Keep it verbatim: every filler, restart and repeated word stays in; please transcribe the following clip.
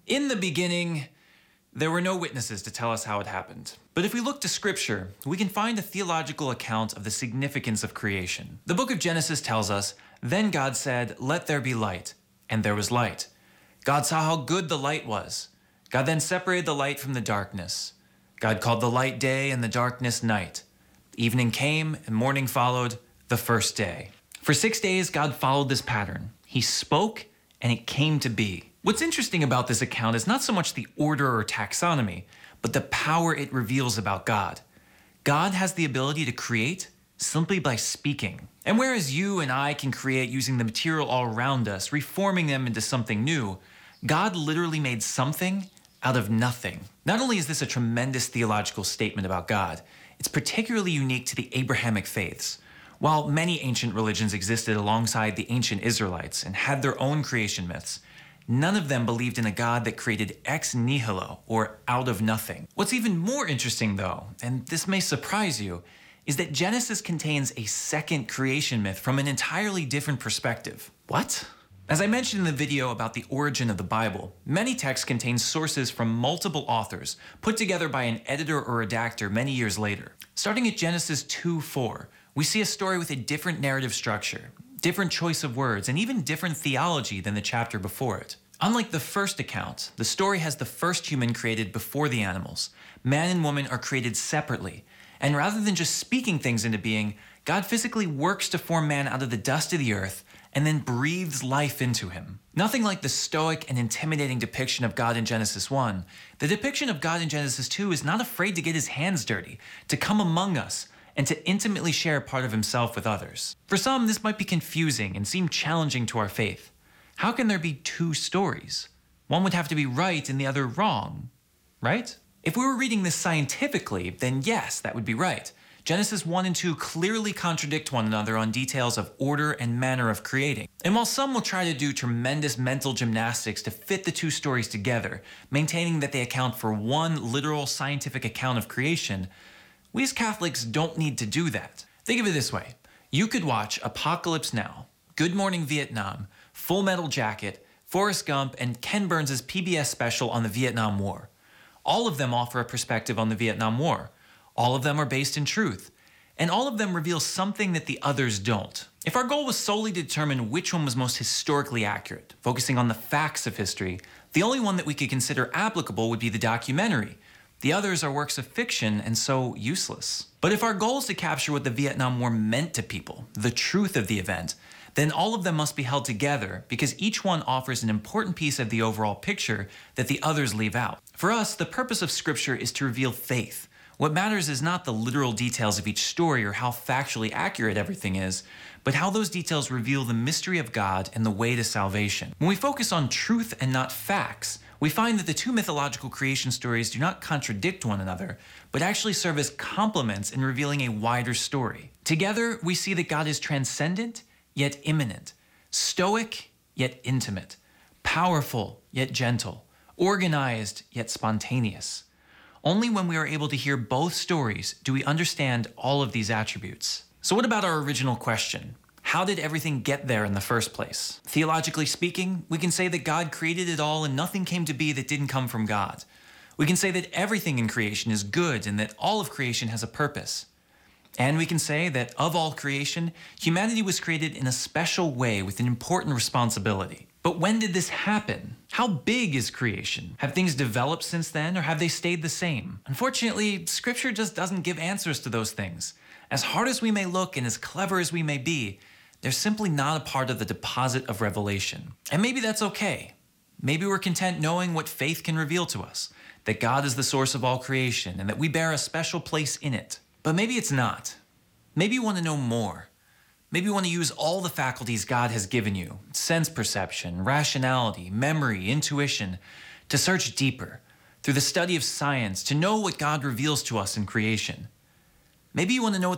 In the beginning, there were no witnesses to tell us how it happened. But if we look to Scripture, we can find a theological account of the significance of creation. The book of Genesis tells us, "Then God said, 'Let there be light,' and there was light. God saw how good the light was. God then separated the light from the darkness. God called the light day and the darkness night. Evening came and morning followed the first day." For six days, God followed this pattern. He spoke and it came to be. What's interesting about this account is not so much the order or taxonomy, but the power it reveals about God. God has the ability to create simply by speaking. And whereas you and I can create using the material all around us, reforming them into something new, God literally made something out of nothing. Not only is this a tremendous theological statement about God, it's particularly unique to the Abrahamic faiths. While many ancient religions existed alongside the ancient Israelites and had their own creation myths, none of them believed in a God that created ex nihilo, or out of nothing. What's even more interesting though, and this may surprise you, is that Genesis contains a second creation myth from an entirely different perspective. What? As I mentioned in the video about the origin of the Bible, many texts contain sources from multiple authors, put together by an editor or redactor many years later. Starting at Genesis two four, we see a story with a different narrative structure, different choice of words, and even different theology than the chapter before it. Unlike the first account, the story has the first human created before the animals. Man and woman are created separately, and rather than just speaking things into being, God physically works to form man out of the dust of the earth and then breathes life into him. Nothing like the stoic and intimidating depiction of God in Genesis one, the depiction of God in Genesis two is not afraid to get his hands dirty, to come among us, and to intimately share part of himself with others. For some, this might be confusing and seem challenging to our faith. How can there be two stories? One would have to be right and the other wrong, right? If we were reading this scientifically, then yes, that would be right. Genesis one and two clearly contradict one another on details of order and manner of creating. And while some will try to do tremendous mental gymnastics to fit the two stories together, maintaining that they account for one literal scientific account of creation, we as Catholics don't need to do that. Think of it this way. You could watch Apocalypse Now, Good Morning Vietnam, Full Metal Jacket, Forrest Gump, and Ken Burns' P B S special on the Vietnam War. All of them offer a perspective on the Vietnam War. All of them are based in truth. And all of them reveal something that the others don't. If our goal was solely to determine which one was most historically accurate, focusing on the facts of history, the only one that we could consider applicable would be the documentary. The others are works of fiction and so useless. But if our goal is to capture what the Vietnam War meant to people, the truth of the event, then all of them must be held together because each one offers an important piece of the overall picture that the others leave out. For us, the purpose of Scripture is to reveal faith. What matters is not the literal details of each story or how factually accurate everything is, but how those details reveal the mystery of God and the way to salvation. When we focus on truth and not facts, we find that the two mythological creation stories do not contradict one another, but actually serve as complements in revealing a wider story. Together, we see that God is transcendent, yet immanent, stoic, yet intimate, powerful, yet gentle, organized, yet spontaneous. Only when we are able to hear both stories do we understand all of these attributes. So what about our original question? How did everything get there in the first place? Theologically speaking, we can say that God created it all and nothing came to be that didn't come from God. We can say that everything in creation is good and that all of creation has a purpose. And we can say that of all creation, humanity was created in a special way with an important responsibility. But when did this happen? How big is creation? Have things developed since then, or have they stayed the same? Unfortunately, Scripture just doesn't give answers to those things. As hard as we may look and as clever as we may be, they're simply not a part of the deposit of revelation. And maybe that's okay. Maybe we're content knowing what faith can reveal to us, that God is the source of all creation and that we bear a special place in it. But maybe it's not. Maybe you want to know more. Maybe you want to use all the faculties God has given you, sense perception, rationality, memory, intuition, to search deeper through the study of science to know what God reveals to us in creation. Maybe you want to know what